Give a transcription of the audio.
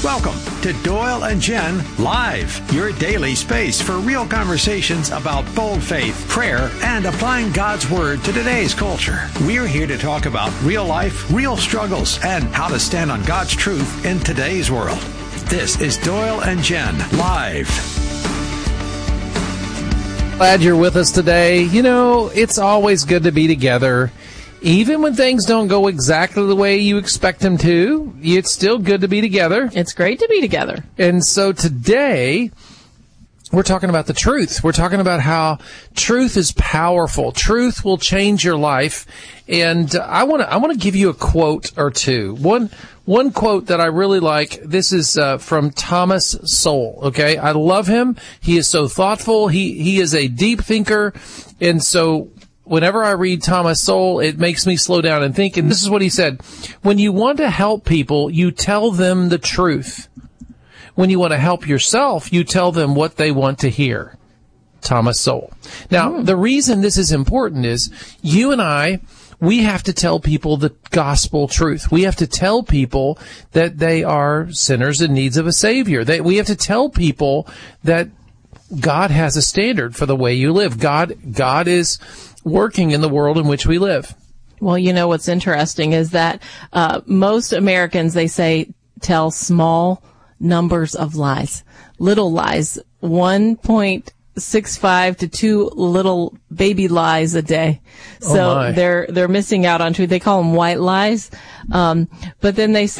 Welcome to Doyle and Jen Live, your daily space for real conversations about bold faith, prayer, and applying God's Word to today's culture. We're here to talk about real life, real struggles, and how to stand on God's truth in today's world. This is Doyle and Jen Live. Glad you're with us today. You know, it's always good to be together. Even when things don't go exactly the way you expect them to, it's still good to be together. It's great to be together. And so today, we're talking about the truth. We're talking about how truth is powerful. Truth will change your life. And I want to give you a quote or two. One quote that I really like, this is from Thomas Sowell, okay? I love him. He is so thoughtful. He is a deep thinker. And so whenever I read Thomas Sowell, it makes me slow down and think. And this is what he said. When you want to help people, you tell them the truth. When you want to help yourself, you tell them what they want to hear. Thomas Sowell. Now, the reason this is important is you and I, we have to tell people the gospel truth. We have to tell people that they are sinners in need of a Savior. We have to tell people that God has a standard for the way you live. God is working in the world in which we live. Well, you know what's interesting is that most Americans, they say, tell small numbers of lies, little lies, 1.65 to 2 little baby lies a day. So they're missing out on truth. They call them white lies. But then they say